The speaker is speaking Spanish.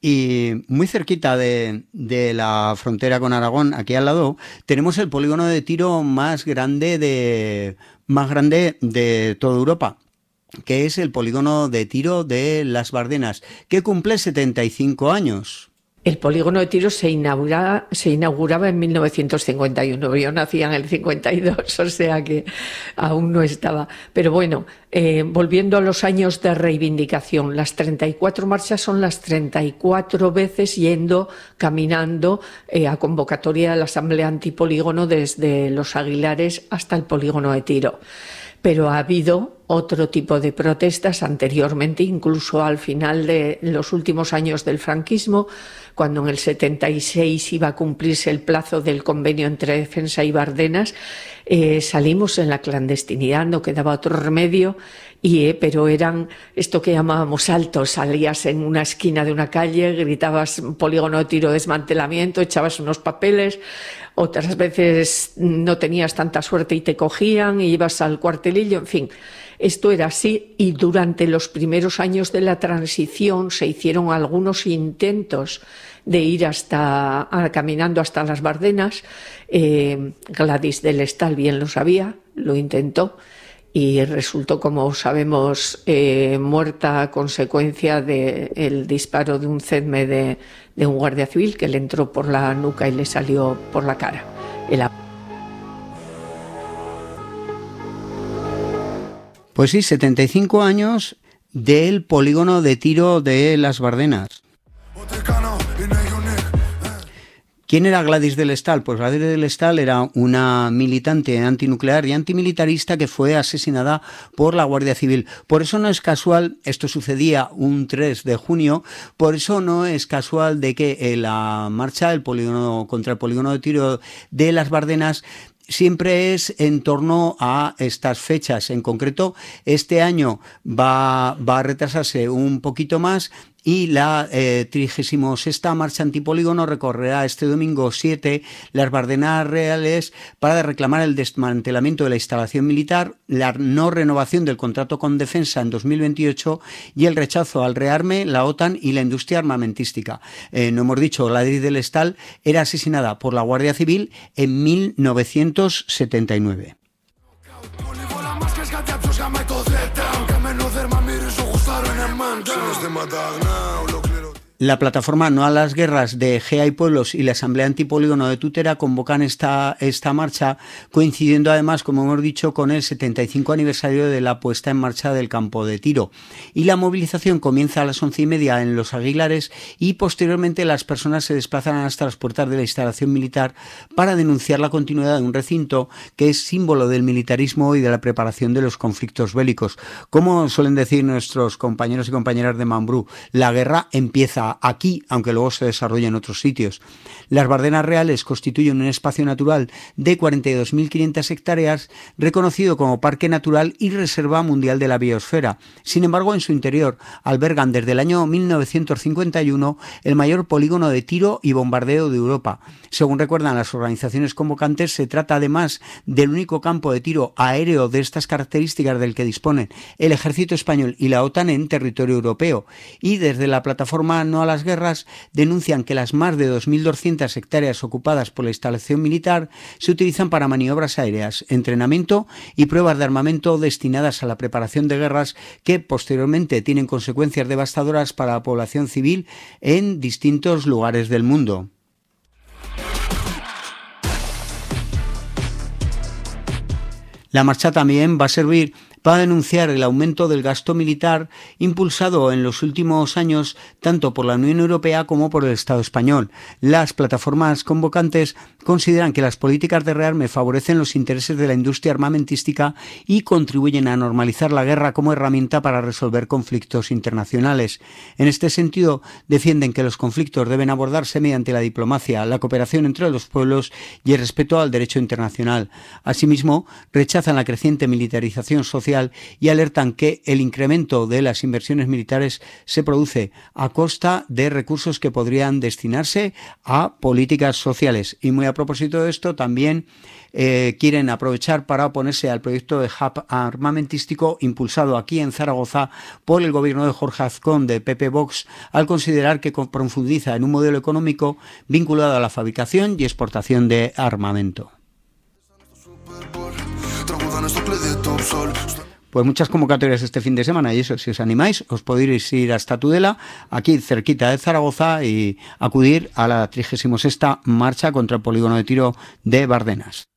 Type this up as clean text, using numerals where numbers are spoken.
Y muy cerquita de la frontera con Aragón, aquí al lado, tenemos el polígono de tiro más grande de toda Europa, que es el polígono de tiro de Las Bardenas, que cumple 75 años. El polígono de tiro se inauguraba en 1951. Yo nací en el 52, o sea que aún no estaba. Pero bueno, volviendo a los años de reivindicación, las 34 marchas son las 34 veces caminando a convocatoria de la Asamblea Antipolígono desde Los Aguilares hasta el polígono de tiro. Pero ha habido otro tipo de protestas anteriormente, incluso al final de los últimos años del franquismo, cuando en el 76 iba a cumplirse el plazo del convenio entre Defensa y Bardenas, salimos en la clandestinidad, no quedaba otro remedio, pero eran esto que llamábamos saltos. Salías en una esquina de una calle, gritabas polígono de tiro, desmantelamiento, echabas unos papeles. Otras veces no tenías tanta suerte y te cogían y ibas al cuartelillo, en fin. Esto era así, y durante los primeros años de la transición se hicieron algunos intentos de ir caminando hasta las Bardenas. Gladys del Estal bien lo sabía, lo intentó y resultó, como sabemos, muerta a consecuencia del disparo de un CEDME de un guardia civil que le entró por la nuca y le salió por la cara. Pues sí, 75 años del polígono de tiro de Las Bardenas. ¿Quién era Gladys del Estal? Pues Gladys del Estal era una militante antinuclear y antimilitarista que fue asesinada por la Guardia Civil. Por eso no es casual, esto sucedía un 3 de junio, por eso no es casual de que la marcha contra el polígono de tiro de Las Bardenas siempre es en torno a estas fechas. En concreto, este año va a retrasarse un poquito más, y la 36ª marcha antipolígono recorrerá este domingo 7 las Bardenas Reales para reclamar el desmantelamiento de la instalación militar, la no renovación del contrato con Defensa en 2028 y el rechazo al rearme, la OTAN y la industria armamentística. No hemos dicho, Gladys del Estal era asesinada por la Guardia Civil en 1979. La plataforma No a las Guerras de GEA y Pueblos y la Asamblea Antipolígono de Tútera convocan esta marcha, coincidiendo además, como hemos dicho, con el 75 aniversario de la puesta en marcha del campo de tiro. Y la movilización comienza a las 11:30 en Los Aguilares y posteriormente las personas se desplazan hasta las puertas de la instalación militar para denunciar la continuidad de un recinto que es símbolo del militarismo y de la preparación de los conflictos bélicos. Como suelen decir nuestros compañeros y compañeras de Mambrú, la guerra empieza aquí, aunque luego se desarrolla en otros sitios. Las Bardenas Reales constituyen un espacio natural de 42.500 hectáreas reconocido como Parque Natural y Reserva Mundial de la Biosfera. Sin embargo, en su interior albergan desde el año 1951 el mayor polígono de tiro y bombardeo de Europa. Según recuerdan las organizaciones convocantes, se trata además del único campo de tiro aéreo de estas características del que disponen el Ejército Español y la OTAN en territorio europeo. Y desde la plataforma No a las Guerras denuncian que las más de 2.200 hectáreas ocupadas por la instalación militar se utilizan para maniobras aéreas, entrenamiento y pruebas de armamento destinadas a la preparación de guerras que posteriormente tienen consecuencias devastadoras para la población civil en distintos lugares del mundo. La marcha también va a servir para denunciar el aumento del gasto militar impulsado en los últimos años tanto por la Unión Europea como por el Estado español. Las plataformas convocantes consideran que las políticas de rearme favorecen los intereses de la industria armamentística y contribuyen a normalizar la guerra como herramienta para resolver conflictos internacionales. En este sentido, defienden que los conflictos deben abordarse mediante la diplomacia, la cooperación entre los pueblos y el respeto al derecho internacional. Asimismo, rechazan la creciente militarización social social y alertan que el incremento de las inversiones militares se produce a costa de recursos que podrían destinarse a políticas sociales. Y muy a propósito de esto, también quieren aprovechar para oponerse al proyecto de hub armamentístico impulsado aquí en Zaragoza por el gobierno de Jorge Azcón de PP Vox, al considerar que profundiza en un modelo económico vinculado a la fabricación y exportación de armamento. Pues muchas convocatorias este fin de semana, y eso, si os animáis, os podéis ir hasta Tudela, aquí cerquita de Zaragoza, y acudir a la 36ª marcha contra el polígono de tiro de Bardenas.